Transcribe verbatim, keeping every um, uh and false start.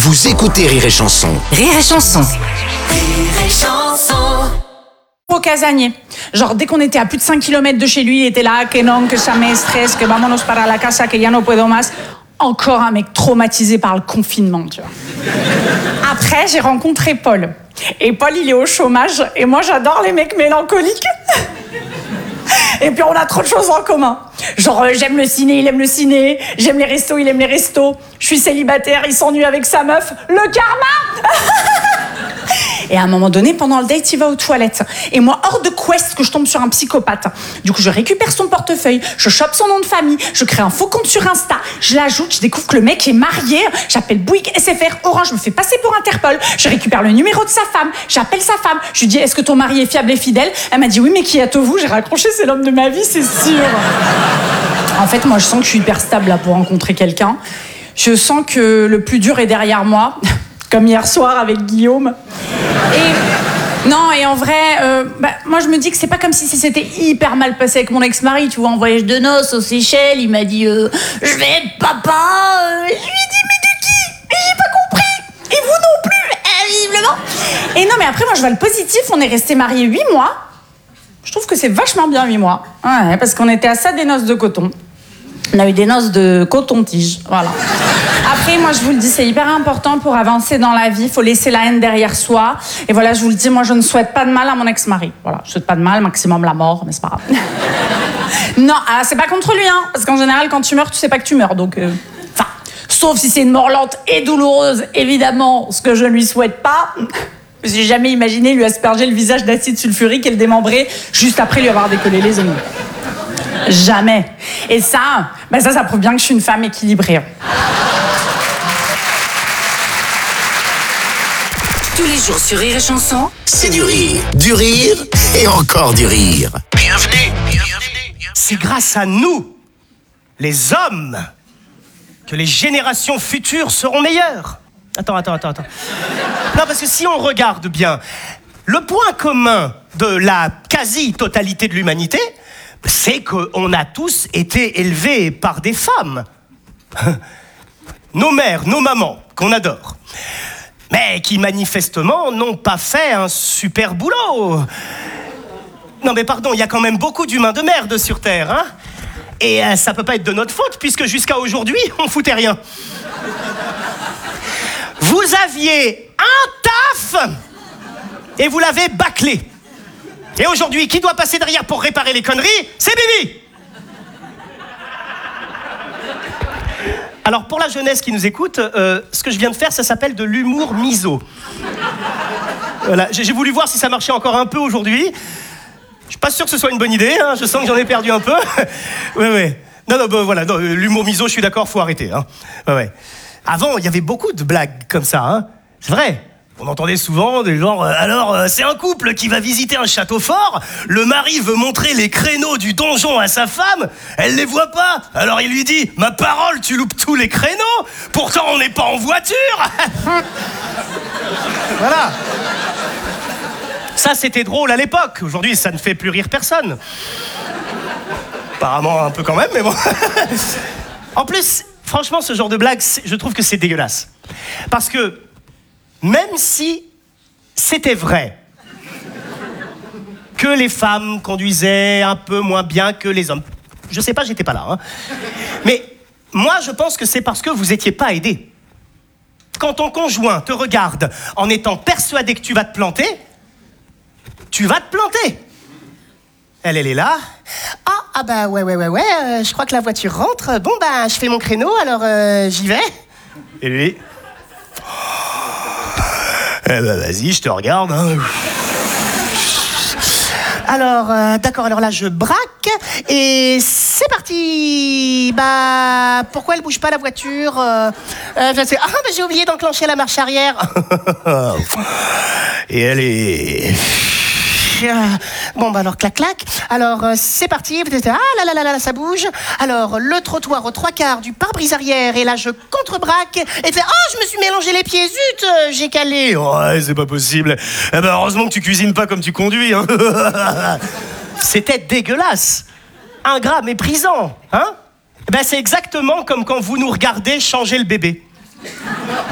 Vous écoutez Rire et Chanson. Rire et Chanson. Rire et Chanson. Au casanier. Genre, dès qu'on était à plus de cinq kilomètres de chez lui, il était là, que non, que ça me stresse, que vámonos para la casa, que ya no puedo más. Encore un mec traumatisé par le confinement, tu vois. Après, j'ai rencontré Paul. Et Paul, il est au chômage. Et moi, j'adore les mecs mélancoliques. Et puis, on a trop de choses en commun. Genre, euh, j'aime le ciné, il aime le ciné. J'aime les restos, il aime les restos. Je suis célibataire, il s'ennuie avec sa meuf. Le karma. Et à un moment donné, pendant le date, il va aux toilettes. Et moi, hors de quest que je tombe sur un psychopathe. Du coup, je récupère son portefeuille, je chope son nom de famille, je crée un faux compte sur Insta, je l'ajoute, je découvre que le mec est marié, j'appelle Bouygues, S F R, Orange, je me fais passer pour Interpol, je récupère le numéro de sa femme, j'appelle sa femme, je lui dis, est-ce que ton mari est fiable et fidèle? Elle m'a dit, oui, mais qui êtes-vous? J'ai raccroché, c'est l'homme de ma vie, c'est sûr. En fait, moi, je sens que je suis hyper stable là pour rencontrer quelqu'un. Je sens que le plus dur est derrière moi. Comme hier soir avec Guillaume. Et non, et en vrai, euh, bah, moi je me dis que c'est pas comme si c'était hyper mal passé avec mon ex-mari, tu vois, en voyage de noces aux Seychelles, il m'a dit euh, je vais être papa. Euh, je lui ai dit mais de qui? Et j'ai pas compris. Et vous non plus, euh, visiblement. Et non, mais après moi je vois le positif, on est restés mariés huit mois. Je trouve que c'est vachement bien huit mois. Ouais, parce qu'on était à ça des noces de coton. On a eu des noces de coton-tige, voilà. Après, moi, je vous le dis, c'est hyper important pour avancer dans la vie. Il faut laisser la haine derrière soi. Et voilà, je vous le dis, moi, je ne souhaite pas de mal à mon ex-mari. Voilà, je souhaite pas de mal, maximum la mort, mais c'est pas grave. Non, ah, c'est pas contre lui, hein. Parce qu'en général, quand tu meurs, tu sais pas que tu meurs, donc... Euh... Enfin, sauf si c'est une mort lente et douloureuse, évidemment, ce que je ne lui souhaite pas. J'ai jamais imaginé lui asperger le visage d'acide sulfurique et le démembrer juste après lui avoir décollé les ongles. Jamais. Et ça, ben ça, ça prouve bien que je suis une femme équilibrée. Tous les jours sur Rire et Chanson. C'est du rire, du rire et encore du rire. Bienvenue, bienvenue. C'est grâce à nous, les hommes, que les générations futures seront meilleures. Attends, attends, attends, attends. Non, parce que si on regarde bien, le point commun de la quasi-totalité de l'humanité, c'est qu'on a tous été élevés par des femmes. Nos mères, nos mamans, qu'on adore. Mais qui manifestement n'ont pas fait un super boulot. Non mais pardon, il y a quand même beaucoup d'humains de merde sur Terre, hein. Et euh, ça peut pas être de notre faute, puisque jusqu'à aujourd'hui, on foutait rien. Vous aviez un taf et vous l'avez bâclé. Et aujourd'hui, qui doit passer derrière pour réparer les conneries? C'est Bibi. Alors, pour la jeunesse qui nous écoute, euh, ce que je viens de faire, ça s'appelle de l'humour miso. Voilà, j'ai voulu voir si ça marchait encore un peu aujourd'hui. Je suis pas sûr que ce soit une bonne idée, hein. Je sens que j'en ai perdu un peu. Ouais, ouais. Non, non, bah, voilà, non, l'humour miso, je suis d'accord, faut arrêter. Hein. Ouais, ouais. Avant, il y avait beaucoup de blagues comme ça, hein. C'est vrai. On entendait souvent des genres, euh, alors euh, c'est un couple qui va visiter un château fort, le mari veut montrer les créneaux du donjon à sa femme, elle les voit pas, alors il lui dit, ma parole, tu loupes tous les créneaux, pourtant on n'est pas en voiture. Voilà. Ça c'était drôle à l'époque, aujourd'hui ça ne fait plus rire personne. Apparemment un peu quand même, mais bon. En plus, franchement ce genre de blague, je trouve que c'est dégueulasse. Parce que même si c'était vrai que les femmes conduisaient un peu moins bien que les hommes, je sais pas, j'étais pas là, hein. Mais moi, je pense que c'est parce que vous étiez pas aidés. Quand ton conjoint te regarde en étant persuadé que tu vas te planter, tu vas te planter. Elle, elle est là. Ah, ah bah ouais, ouais, ouais, ouais, euh, je crois que la voiture rentre. Bon, bah, je fais mon créneau, alors euh, j'y vais. Et lui... Eh ben vas-y, je te regarde. Hein. Alors, euh, d'accord, alors là, je braque et c'est parti. Bah, pourquoi elle bouge pas la voiture? euh, euh, je sais, Ah, bah, j'ai oublié d'enclencher la marche arrière. Et elle est... Bon, bah alors, clac, clac. Alors, euh, c'est parti. Ah là là là là, ça bouge. Alors, le trottoir aux trois quarts du pare-brise arrière. Et là, je contre-braque. Et fait, oh, je me suis mélangé les pieds. Zut, euh, j'ai calé. Ouais, c'est pas possible. Eh ben, heureusement que tu cuisines pas comme tu conduis. Hein. C'était dégueulasse. Ingrat, méprisant. Hein? Ben, c'est exactement comme quand vous nous regardez changer le bébé.